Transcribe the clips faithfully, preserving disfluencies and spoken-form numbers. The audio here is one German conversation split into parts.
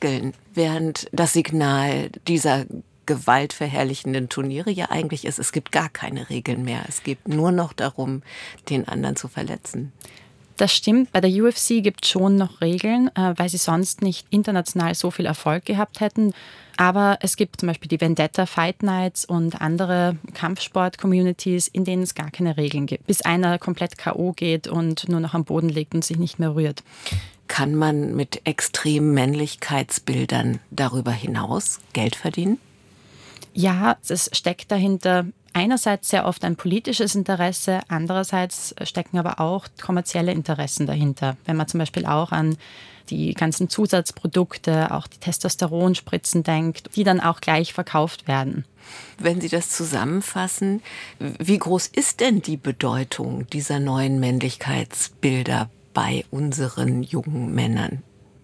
Regeln, während das Signal dieser gewaltverherrlichenden Turniere ja eigentlich ist, es gibt gar keine Regeln mehr. Es geht nur noch darum, den anderen zu verletzen. Das stimmt. Bei der U F C gibt es schon noch Regeln, weil sie sonst nicht international so viel Erfolg gehabt hätten. Aber es gibt zum Beispiel die Vendetta Fight Nights und andere Kampfsport-Communities, in denen es gar keine Regeln gibt. Bis einer komplett K O geht und nur noch am Boden liegt und sich nicht mehr rührt. Kann man mit extremen Männlichkeitsbildern darüber hinaus Geld verdienen? Ja, es steckt dahinter einerseits sehr oft ein politisches Interesse, andererseits stecken aber auch kommerzielle Interessen dahinter. Wenn man zum Beispiel auch an die ganzen Zusatzprodukte, auch die Testosteronspritzen denkt, die dann auch gleich verkauft werden. Wenn Sie das zusammenfassen, wie groß ist denn die Bedeutung dieser neuen Männlichkeitsbilder bei unseren jungen Männern?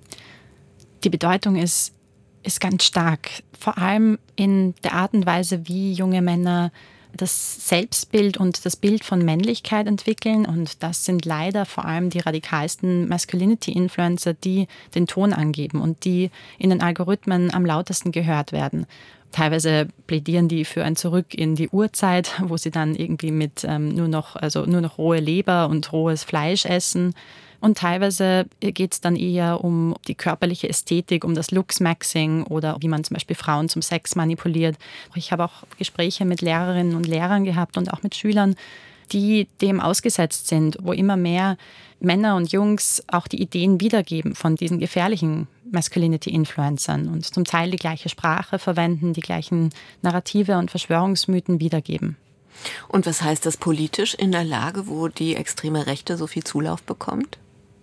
Die Bedeutung ist, ist ganz stark, vor allem in der Art und Weise, wie junge Männer das Selbstbild und das Bild von Männlichkeit entwickeln. Und das sind leider vor allem die radikalsten Masculinity-Influencer, die den Ton angeben und die in den Algorithmen am lautesten gehört werden. Teilweise plädieren die für ein Zurück in die Urzeit, wo sie dann irgendwie mit ähm, nur noch, also nur noch rohe Leber und rohes Fleisch essen. Und teilweise geht es dann eher um die körperliche Ästhetik, um das Looksmaxing oder wie man zum Beispiel Frauen zum Sex manipuliert. Ich habe auch Gespräche mit Lehrerinnen und Lehrern gehabt und auch mit Schülern, die dem ausgesetzt sind, wo immer mehr Männer und Jungs auch die Ideen wiedergeben von diesen gefährlichen Masculinity-Influencern und zum Teil die gleiche Sprache verwenden, die gleichen Narrative und Verschwörungsmythen wiedergeben. Und was heißt das politisch in der Lage, wo die extreme Rechte so viel Zulauf bekommt?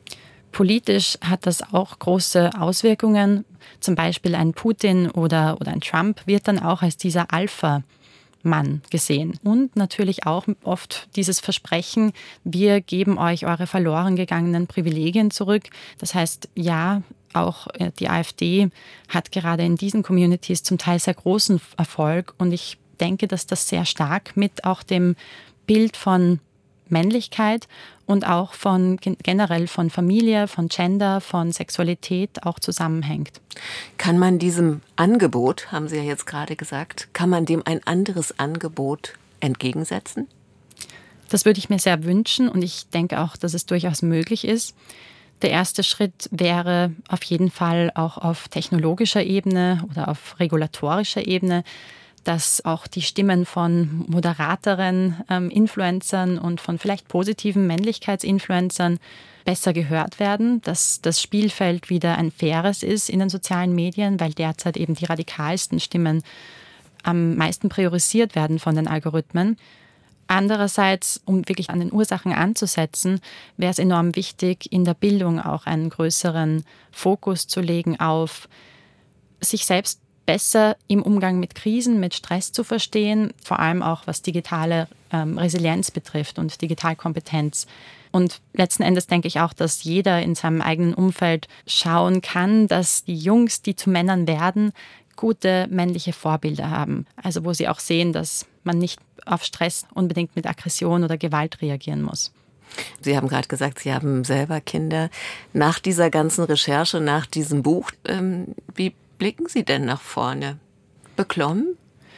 Politisch hat das auch große Auswirkungen. Zum Beispiel ein Putin oder, oder ein Trump wird dann auch als dieser Alpha-Mann gesehen. Und natürlich auch oft dieses Versprechen, wir geben euch eure verloren gegangenen Privilegien zurück. Das heißt, ja, auch die AfD hat gerade in diesen Communities zum Teil sehr großen Erfolg. Und ich denke, dass das sehr stark mit auch dem Bild von Männlichkeit und auch von generell von Familie, von Gender, von Sexualität auch zusammenhängt. Kann man diesem Angebot, haben Sie ja jetzt gerade gesagt, kann man dem ein anderes Angebot entgegensetzen? Das würde ich mir sehr wünschen und ich denke auch, dass es durchaus möglich ist. Der erste Schritt wäre auf jeden Fall auch auf technologischer Ebene oder auf regulatorischer Ebene, dass auch die Stimmen von moderateren ähm, Influencern und von vielleicht positiven Männlichkeitsinfluencern besser gehört werden, dass das Spielfeld wieder ein faires ist in den sozialen Medien, weil derzeit eben die radikalsten Stimmen am meisten priorisiert werden von den Algorithmen. Andererseits, um wirklich an den Ursachen anzusetzen, wäre es enorm wichtig, in der Bildung auch einen größeren Fokus zu legen auf sich selbst besser im Umgang mit Krisen, mit Stress zu verstehen, vor allem auch was digitale ähm, Resilienz betrifft und Digitalkompetenz. Und letzten Endes denke ich auch, dass jeder in seinem eigenen Umfeld schauen kann, dass die Jungs, die zu Männern werden, gute männliche Vorbilder haben. Also wo sie auch sehen, dass man nicht auf Stress unbedingt mit Aggression oder Gewalt reagieren muss. Sie haben gerade gesagt, Sie haben selber Kinder. Nach dieser ganzen Recherche, nach diesem Buch, ähm, wie blicken Sie denn nach vorne? Beklommen?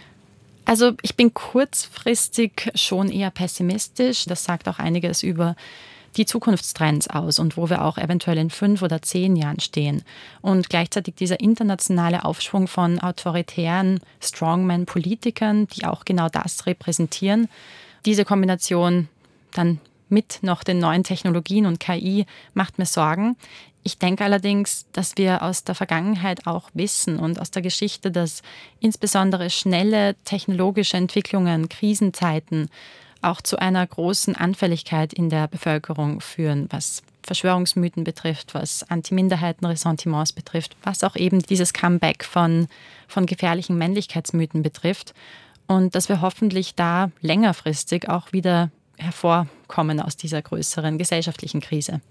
Also ich bin kurzfristig schon eher pessimistisch. Das sagt auch einiges über die Zukunftstrends aus und wo wir auch eventuell in fünf oder zehn Jahren stehen. Und gleichzeitig dieser internationale Aufschwung von autoritären Strongman-Politikern, die auch genau das repräsentieren. Diese Kombination dann mit noch den neuen Technologien und K I macht mir Sorgen. Ich denke allerdings, dass wir aus der Vergangenheit auch wissen und aus der Geschichte, dass insbesondere schnelle technologische Entwicklungen, Krisenzeiten auch zu einer großen Anfälligkeit in der Bevölkerung führen, was Verschwörungsmythen betrifft, was Anti-Minderheiten-Ressentiments betrifft, was auch eben dieses Comeback von, von gefährlichen Männlichkeitsmythen betrifft. Und dass wir hoffentlich da längerfristig auch wieder hervorkommen aus dieser größeren gesellschaftlichen Krise.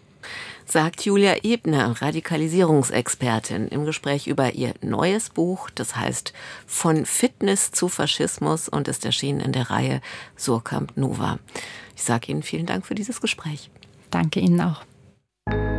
Sagt Julia Ebner, Radikalisierungsexpertin, im Gespräch über ihr neues Buch, das heißt Von Fitness zu Faschismus und ist erschienen in der Reihe Suhrkamp Nova. Ich sage Ihnen vielen Dank für dieses Gespräch. Danke Ihnen auch.